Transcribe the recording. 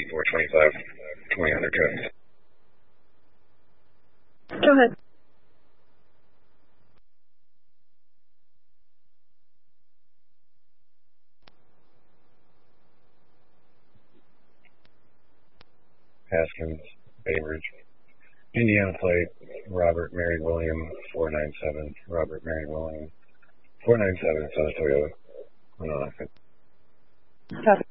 425, 20 under traffic. Go ahead. Haskins, Bay Ridge. Indiana plate, Robert Mary William, 497, Robert Mary William, 497, South Toyota. Copy.